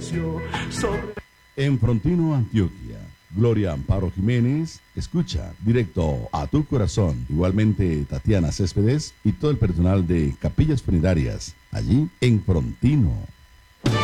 silencio sobre... En Frontino, Antioquia, Gloria Amparo Jiménez escucha directo a tu corazón. Igualmente Tatiana Céspedes y todo el personal de Capillas Funerarias, allí en Frontino.